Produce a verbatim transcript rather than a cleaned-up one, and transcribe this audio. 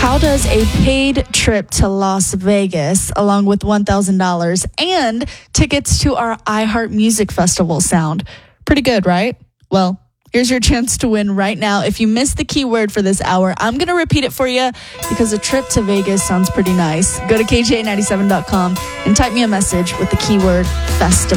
How does a paid trip to Las Vegas, along with one thousand dollars and tickets to our iHeart Music Festival sound? Pretty good, right? Well, here's your chance to win right now. If you missed the keyword for this hour, I'm going to repeat it for you because a trip to Vegas sounds pretty nice. Go to K J ninety-seven dot com and type me a message with the keyword festival.